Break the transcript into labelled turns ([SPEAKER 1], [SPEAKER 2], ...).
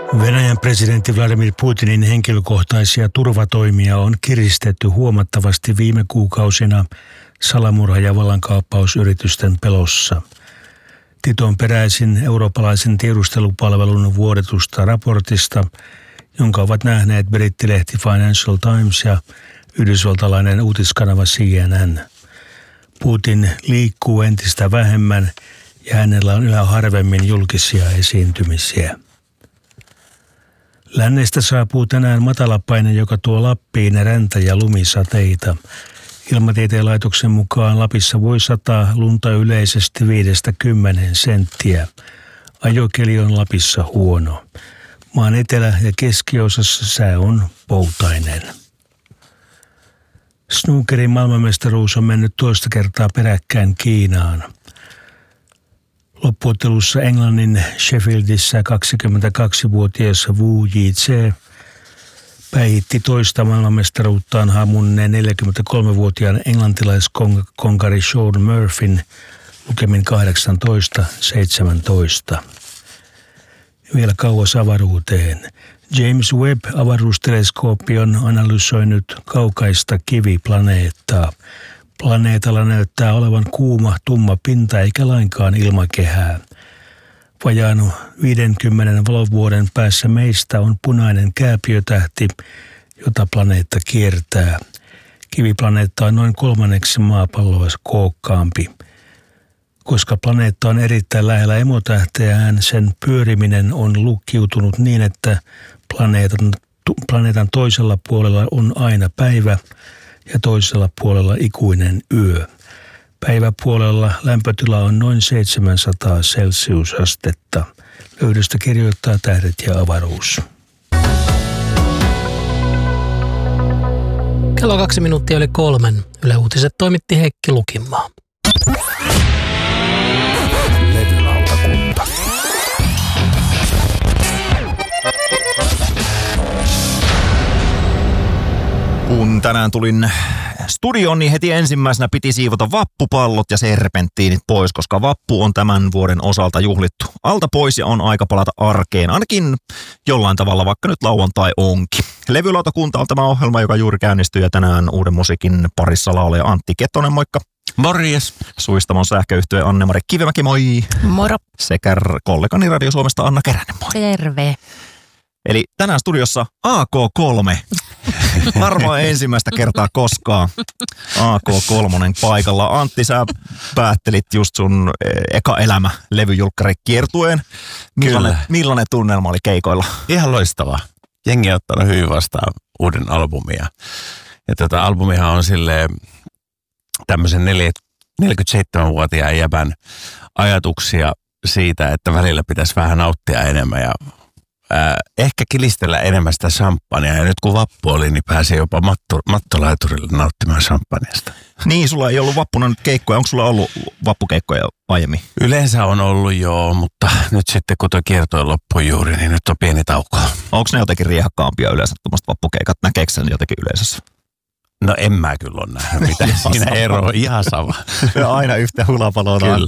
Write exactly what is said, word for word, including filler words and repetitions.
[SPEAKER 1] Venäjän presidentti Vladimir Putinin henkilökohtaisia turvatoimia on kiristetty huomattavasti viime kuukausina salamurha- ja vallankaappausyritysten pelossa. Tieto on peräisin eurooppalaisen tiedustelupalvelun vuodetusta raportista, jonka ovat nähneet brittilehti Financial Times ja yhdysvaltalainen uutiskanava C N N. Putin liikkuu entistä vähemmän ja hänellä on yhä harvemmin julkisia esiintymisiä. Lännestä saapuu tänään matalapaine, joka tuo Lappiin räntä- ja lumisateita. Ilmatieteen laitoksen mukaan Lapissa voi sataa lunta yleisesti viidestä kymmeneen senttiä. Ajokeli on Lapissa huono. Maan etelä- ja keskiosassa sää on poutainen. Snookerin maailmanmestaruus on mennyt toista kertaa peräkkäin Kiinaan. Loppuottelussa Englannin Sheffieldissä kaksikymmentäkaksivuotias Wu Jitse päihitti toista maailmanmestaruuttaan hamunneen neljäkymmentäkolmevuotiaan englantilaiskonkari Shaun Murphyn lukemin kahdeksantoista seitsemäntoista. Vielä kauas avaruuteen. James Webb-avaruusteleskooppi on analysoinut kaukaista kiviplaneettaa. Planeetalla näyttää olevan kuuma, tumma pinta eikä lainkaan ilmakehää. Vajaan viidenkymmenen valovuoden päässä meistä on punainen kääpiötähti, jota planeetta kiertää. Kiviplaneetta on noin kolmanneksi maapalloa kookkaampi. Koska planeetta on erittäin lähellä emotähteään, sen pyöriminen on lukkiutunut niin, että planeetan, planeetan toisella puolella on aina päivä ja toisella puolella ikuinen yö. Päiväpuolella lämpötila on noin seitsemänsataa celsiusastetta. Löydöstä kirjoittaa Tähdet ja avaruus.
[SPEAKER 2] Kello kaksi minuuttia yli kolmen. Yle Uutiset toimitti Heikki Lukinmaa.
[SPEAKER 3] Levylautakunta. Kun tänään tulin studioon, niin heti ensimmäisenä piti siivota vappupallot ja serpenttiinit pois, koska vappu on tämän vuoden osalta juhlittu alta pois ja on aika palata arkeen, ainakin jollain tavalla, vaikka nyt lauantai onkin. Levylautakunta on tämä ohjelma, joka juuri käynnistyy ja tänään uuden musiikin parissa laulaja Antti Kettonen, moikka.
[SPEAKER 4] Morjes.
[SPEAKER 3] Suistamon sähköyhtye Anne-Mari Kivemäki, moi.
[SPEAKER 5] Moro.
[SPEAKER 3] Sekä kollegani Radio Suomesta Anna Keränen, moi.
[SPEAKER 5] Terve.
[SPEAKER 3] Eli tänään studiossa A K kolme. Varmaan ensimmäistä kertaa koskaan A K kolme paikalla. Antti, sä päättelit just sun eka elämä levyjulkkarikiertueen. Millainen, millainen tunnelma oli keikoilla?
[SPEAKER 4] Ihan loistavaa. Jengi on ottanut hyvin vastaan uuden albumia. Ja tätä albumihan on silleen tämmöisen neljäkymmentäseitsemänvuotiaan jäbän ajatuksia siitä, että välillä pitäisi vähän nauttia enemmän ja Äh, ehkä kilistellä enemmän sitä champagnea. Ja nyt kun vappu oli, niin pääsi jopa matto, mattolaiturille nauttimaan champagneasta.
[SPEAKER 3] Niin, sulla ei ollut vappuna nyt keikkoja. Onko sulla ollut vappukeikkoja aiemmin?
[SPEAKER 4] Yleensä on ollut joo, mutta nyt sitten kun tuo kiertoi loppui juuri, niin nyt on pieni tauko.
[SPEAKER 3] Onko ne jotenkin riehakkaampia yleensä tuommoiset vappukeikat? Näkeekö sen jotenkin yleisössä?
[SPEAKER 4] No en mä kyllä ole nähnyt mitään. Siinä ero on ihan sama.
[SPEAKER 3] Aina yhtä hulapaloa.